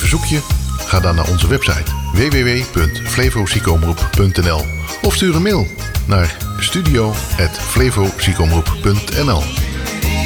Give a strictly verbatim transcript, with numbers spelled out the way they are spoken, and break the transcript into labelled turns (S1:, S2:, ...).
S1: verzoek je? Ga dan naar onze website w w w punt flevoziekomroep punt n l of stuur een mail naar studio apenstaartje flevoziekomroep punt n l.